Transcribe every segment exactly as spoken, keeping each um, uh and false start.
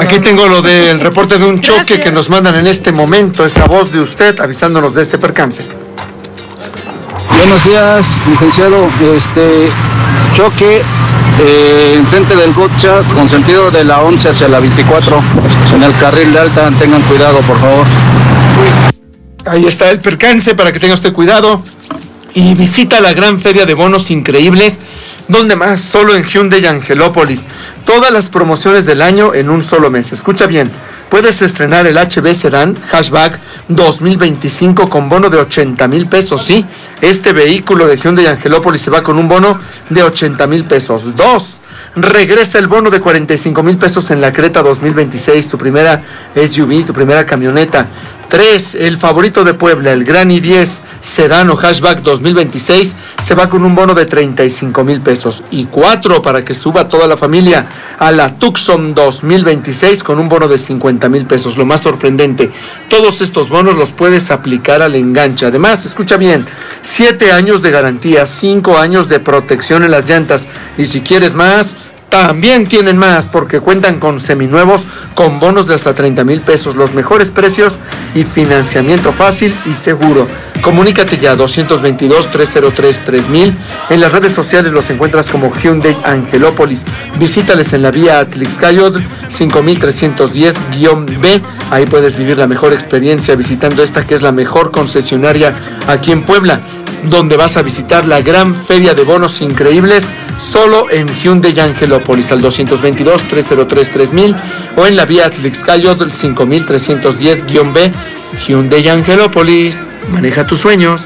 Aquí tengo lo del reporte de un choque Gracias. que nos mandan en este momento. Es la voz de usted avisándonos de este percance. Buenos días, licenciado. Este choque eh, enfrente del Gocha con sentido de la once hacia la veinticuatro en el carril de alta. Tengan cuidado, por favor. Ahí está el percance para que tenga usted cuidado. Y visita la gran feria de bonos increíbles. ¿Dónde más? Solo en Hyundai Angelópolis. Todas las promociones del año en un solo mes. Escucha bien. Puedes estrenar el H B Sedan Hatchback dos mil veinticinco con bono de ochenta mil pesos. Sí, este vehículo de Hyundai Angelópolis se va con un bono de ochenta mil pesos. Dos, regresa el bono de cuarenta y cinco mil pesos en la Creta dos mil veintiséis, tu primera S U V, tu primera camioneta. Tres, el favorito de Puebla, el Gran i diez Sedán o Hatchback dos mil veintiséis, se va con un bono de treinta y cinco mil pesos. Y cuatro, para que suba toda la familia a la Tucson dos mil veintiséis con un bono de cincuenta mil pesos. Lo más sorprendente, todos estos bonos los puedes aplicar al enganche. Además, escucha bien, siete años de garantía, cinco años de protección en las llantas. Y si quieres más, también tienen más, porque cuentan con seminuevos con bonos de hasta treinta mil pesos, los mejores precios y financiamiento fácil y seguro. Comunícate ya, doscientos veintidós, trescientos tres, tres mil. En las redes sociales los encuentras como Hyundai Angelópolis. Visítales en la vía Atlixcayotl cinco mil trescientos diez B. Ahí puedes vivir la mejor experiencia visitando esta que es la mejor concesionaria aquí en Puebla, donde vas a visitar la gran feria de bonos increíbles solo en Hyundai Angelópolis al doscientos veintidós, trescientos tres, tres mil o en la vía Atlixcayotl cinco mil trescientos diez B. Hyundai Angelópolis, maneja tus sueños.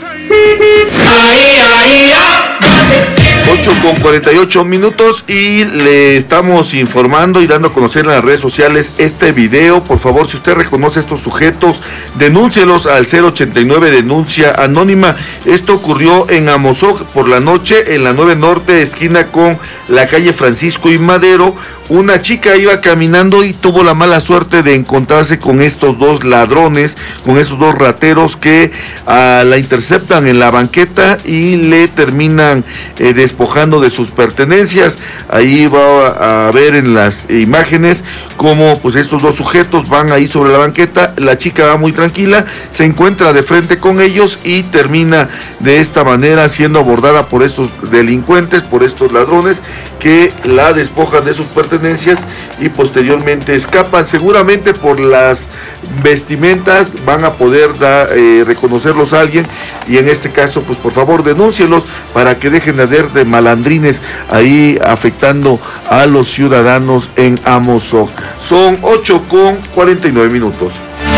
ocho con cuarenta y ocho minutos y le estamos informando y dando a conocer en las redes sociales este video. Por favor, si usted reconoce a estos sujetos, denúncielos al cero ochenta y nueve denuncia anónima. Esto ocurrió en Amozoc por la noche, en la nueve Norte, esquina con la calle Francisco y Madero. Una chica iba caminando y tuvo la mala suerte de encontrarse con estos dos ladrones, con esos dos rateros que uh, la interceptan en la banqueta y le terminan eh, despojando de sus pertenencias. Ahí va a ver en las imágenes cómo pues estos dos sujetos van ahí sobre la banqueta. La chica va muy tranquila, se encuentra de frente con ellos y termina de esta manera siendo abordada por estos delincuentes, por estos ladrones que la despojan de sus pertenencias y posteriormente escapan. Seguramente por las vestimentas van a poder da, eh, reconocerlos a alguien, y en este caso pues por favor denúncielos para que dejen de hacer de malandrines ahí afectando a los ciudadanos en Amozoc. Son ocho con cuarenta y nueve minutos.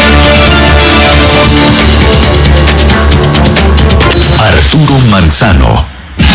Arturo Manzano.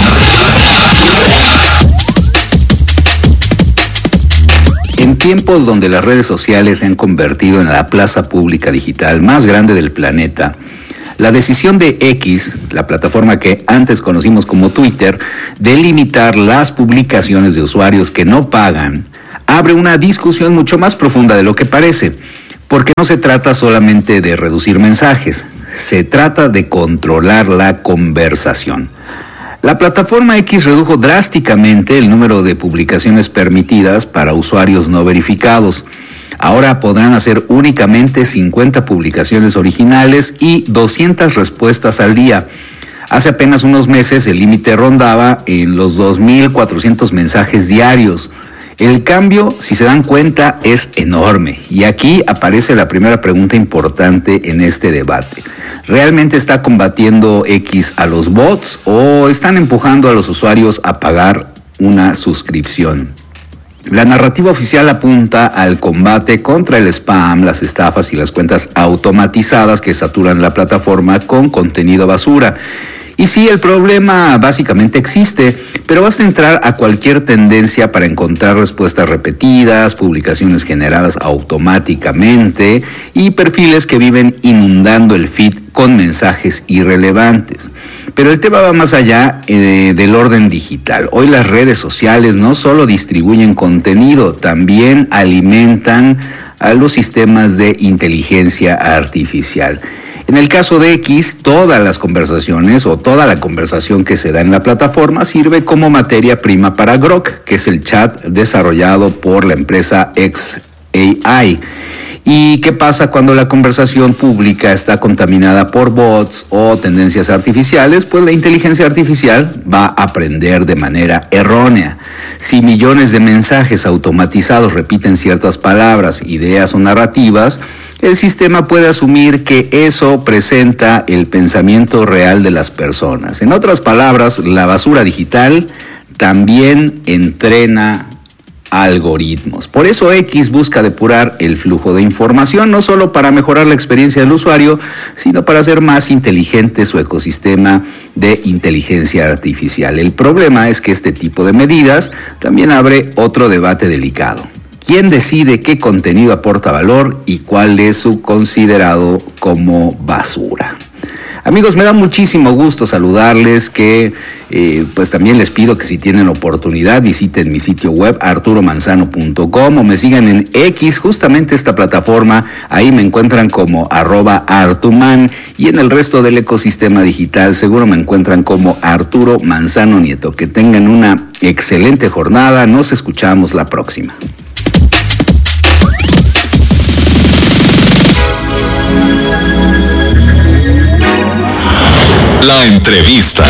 En tiempos donde las redes sociales se han convertido en la plaza pública digital más grande del planeta, la decisión de X, la plataforma que antes conocimos como Twitter, de limitar las publicaciones de usuarios que no pagan, abre una discusión mucho más profunda de lo que parece, porque no se trata solamente de reducir mensajes, se trata de controlar la conversación. La plataforma X redujo drásticamente el número de publicaciones permitidas para usuarios no verificados. Ahora podrán hacer únicamente cincuenta publicaciones originales y doscientas respuestas al día. Hace apenas unos meses el límite rondaba en los dos mil cuatrocientos mensajes diarios. El cambio, si se dan cuenta, es enorme. Y aquí aparece la primera pregunta importante en este debate. ¿Realmente está combatiendo X a los bots o están empujando a los usuarios a pagar una suscripción? La narrativa oficial apunta al combate contra el spam, las estafas y las cuentas automatizadas que saturan la plataforma con contenido basura. Y sí, el problema básicamente existe, pero basta entrar a cualquier tendencia para encontrar respuestas repetidas, publicaciones generadas automáticamente y perfiles que viven inundando el feed con mensajes irrelevantes. Pero el tema va más allá eh, del orden digital. Hoy las redes sociales no solo distribuyen contenido, también alimentan a los sistemas de inteligencia artificial. En el caso de X, todas las conversaciones o toda la conversación que se da en la plataforma sirve como materia prima para Grok, que es el chat desarrollado por la empresa X A I. ¿Y qué pasa cuando la conversación pública está contaminada por bots o tendencias artificiales? Pues la inteligencia artificial va a aprender de manera errónea. Si millones de mensajes automatizados repiten ciertas palabras, ideas o narrativas, el sistema puede asumir que eso presenta el pensamiento real de las personas. En otras palabras, la basura digital también entrena algoritmos. Por eso X busca depurar el flujo de información, no solo para mejorar la experiencia del usuario, sino para hacer más inteligente su ecosistema de inteligencia artificial. El problema es que este tipo de medidas también abre otro debate delicado. ¿Quién decide qué contenido aporta valor y cuál es su considerado como basura? Amigos, me da muchísimo gusto saludarles, que eh, pues también les pido que si tienen oportunidad visiten mi sitio web arturo manzano punto com o me sigan en X, justamente esta plataforma. Ahí me encuentran como arroba artuman, y en el resto del ecosistema digital seguro me encuentran como Arturo Manzano Nieto. Que tengan una excelente jornada, nos escuchamos la próxima. La entrevista.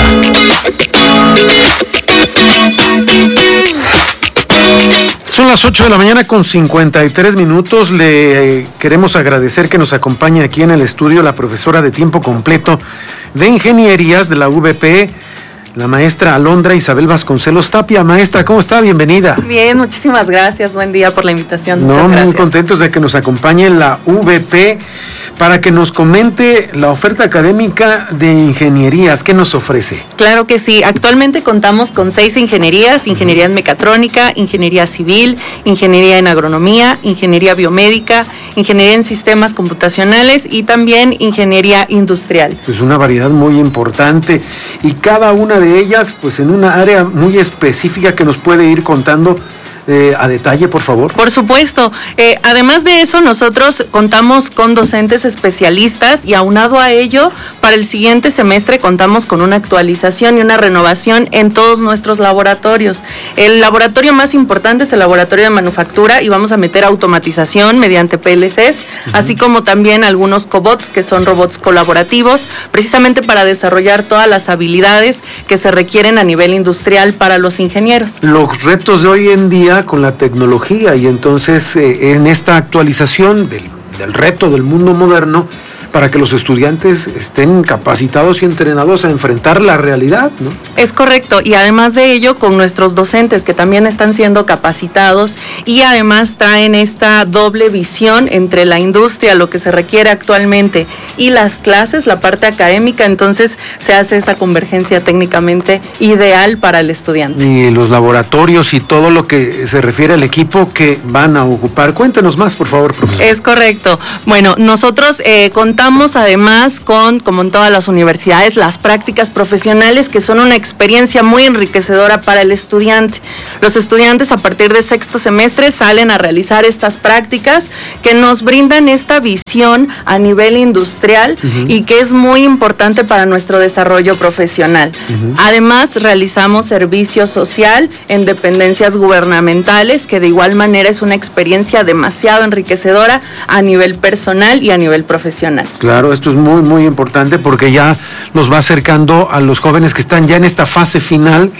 Son las ocho de la mañana con cincuenta y tres minutos. Le eh, queremos agradecer que nos acompañe aquí en el estudio la profesora de tiempo completo de Ingenierías de la U V P, la maestra Alondra Isabel Vasconcelos Tapia. Maestra, ¿cómo está? Bienvenida. Bien, muchísimas gracias. Buen día por la invitación. No, Muchas muy gracias. contentos de que nos acompañe en la U V P para que nos comente la oferta académica de ingenierías. ¿Qué nos ofrece? Claro que sí. Actualmente contamos con seis ingenierías: ingeniería en mecatrónica, ingeniería civil, ingeniería en agronomía, ingeniería biomédica, ingeniería en sistemas computacionales y también ingeniería industrial. Pues una variedad muy importante, y cada una de ellas pues en una área muy específica que nos puede ir contando eh, a detalle, por favor. Por supuesto. Eh, además de eso, nosotros contamos con docentes especialistas, y aunado a ello, para el siguiente semestre contamos con una actualización y una renovación en todos nuestros laboratorios. El laboratorio más importante es el laboratorio de manufactura, y vamos a meter automatización mediante P L Cs, uh-huh. así como también algunos cobots, que son robots colaborativos, precisamente para desarrollar todas las habilidades que se requieren a nivel industrial para los ingenieros. Los retos de hoy en día con la tecnología, y entonces eh, en esta actualización del, del reto del mundo moderno, para que los estudiantes estén capacitados y entrenados a enfrentar la realidad, ¿no? Es correcto, y además de ello, con nuestros docentes que también están siendo capacitados, y además traen esta doble visión entre la industria, lo que se requiere actualmente, y las clases, la parte académica. Entonces se hace esa convergencia técnicamente ideal para el estudiante. Y los laboratorios y todo lo que se refiere al equipo que van a ocupar. Cuéntenos más, por favor, profesor. Es correcto. Bueno, nosotros eh, contamos Contamos además con, como en todas las universidades, las prácticas profesionales, que son una experiencia muy enriquecedora para el estudiante. Los estudiantes a partir de sexto semestre salen a realizar estas prácticas que nos brindan esta visión a nivel industrial, uh-huh. y que es muy importante para nuestro desarrollo profesional. Uh-huh. Además, realizamos servicio social en dependencias gubernamentales, que de igual manera es una experiencia demasiado enriquecedora a nivel personal y a nivel profesional. Claro, esto es muy, muy importante, porque ya nos va acercando a los jóvenes que están ya en esta fase final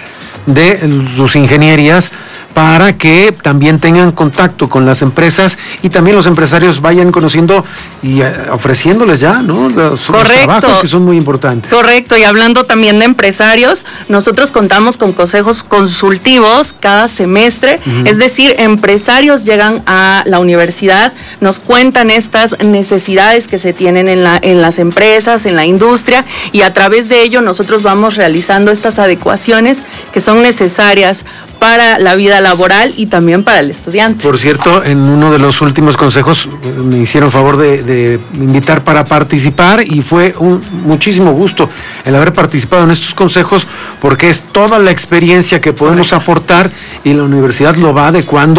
de sus ingenierías, para que también tengan contacto con las empresas, y también los empresarios vayan conociendo y uh, ofreciéndoles ya, ¿no? Los, los trabajos, que son muy importantes. Correcto, y hablando también de empresarios, nosotros contamos con consejos consultivos cada semestre, uh-huh. es decir, empresarios llegan a la universidad, nos cuentan estas necesidades que se tienen en, la, en las empresas, en la industria, y a través de ello nosotros vamos realizando estas adecuaciones que son necesarias para la vida laboral y también para el estudiante. Por cierto, en uno de los últimos consejos me hicieron favor de, de invitar para participar, y fue un muchísimo gusto el haber participado en estos consejos, porque es toda la experiencia que podemos Correcto. aportar, y la universidad lo va adecuando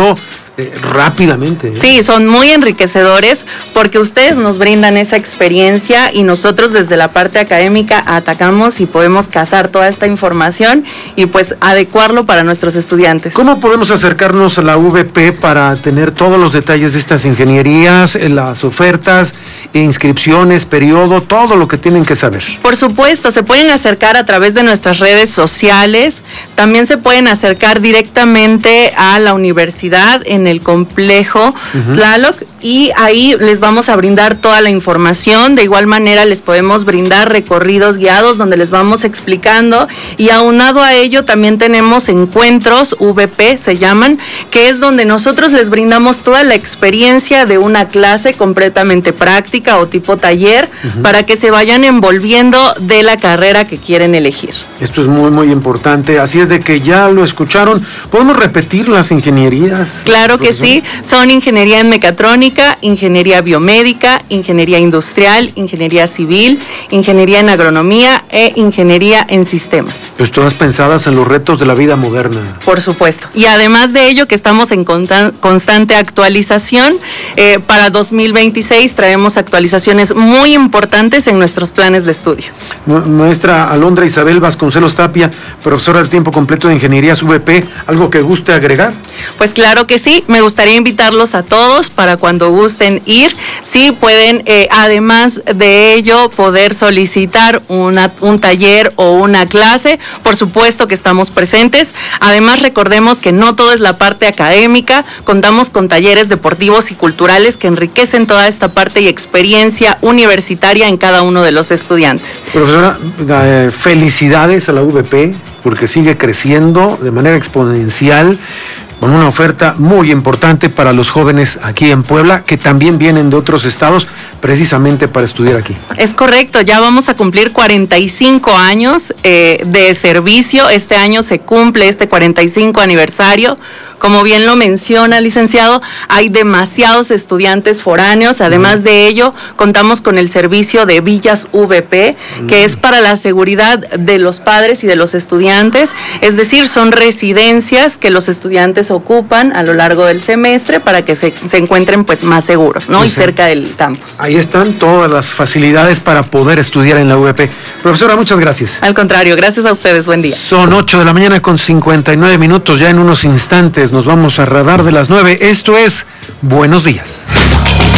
eh, rápidamente. ¿eh? Sí, son muy enriquecedores porque ustedes nos brindan esa experiencia y nosotros desde la parte académica atacamos y podemos cazar toda esta información y pues adecuarlo para nuestros estudiantes. ¿Cómo podemos acercarnos a la U V P para tener todos los detalles de estas ingenierías, las ofertas, inscripciones, periodo, todo lo que tienen que saber? Por supuesto, se pueden acercar a través de nuestras redes sociales, también se pueden acercar directamente a la universidad en el complejo uh-huh. Tlaloc y ahí les vamos a brindar toda la información. De igual manera les podemos brindar recorridos guiados donde les vamos explicando y aunado a ello también tenemos encuentros U V P se llaman, que es donde nosotros les brindamos toda la experiencia de una clase completamente práctica o tipo taller uh-huh. para que se vayan envolviendo de la carrera que quieren elegir. Esto es muy muy importante, así es de que ya lo escucharon. ¿Podemos repetir las ingenierías? Claro que sí, son ingeniería en mecatrónica, ingeniería biomédica, ingeniería industrial, ingeniería civil, ingeniería en agronomía e ingeniería en sistemas. Pues todas pensadas en los retos de la vida moderna. Por supuesto. Y además de ello que estamos en constante actualización, eh, para dos mil veintiséis traemos actualizaciones muy importantes en nuestros planes de estudio. Maestra Alondra Isabel Vasconcelos Tapia, profesora de tiempo completo de Ingenierías U V P, ¿algo que guste agregar? Pues claro que sí, me gustaría invitarlos a todos para cuando gusten ir, sí pueden, eh, además de ello, poder solicitar una, un taller o una clase, por supuesto que estamos presentes, además recordemos que no todo es la parte académica, contamos con talleres deportivos y culturales que enriquecen toda esta parte y experiencia universitaria en cada uno de los estudiantes. Profesora, eh, felicidades a la U V P porque sigue creciendo de manera exponencial, con una oferta muy importante para los jóvenes aquí en Puebla, que también vienen de otros estados precisamente para estudiar aquí. Es correcto, ya vamos a cumplir cuarenta y cinco años eh, de servicio, este año se cumple este cuarenta y cinco aniversario. Como bien lo menciona, licenciado, hay demasiados estudiantes foráneos. Además de ello, contamos con el servicio de Villas U V P, que es para la seguridad de los padres y de los estudiantes. Es decir, son residencias que los estudiantes ocupan a lo largo del semestre para que se, se encuentren pues más seguros, ¿no? Y cerca del campus. Ahí están todas las facilidades para poder estudiar en la U V P. Profesora, muchas gracias. Al contrario, gracias a ustedes. Buen día. Son ocho de la mañana con cincuenta y nueve minutos. Ya en unos instantes nos vamos a Radar de las nueve. Esto es Buenos Días.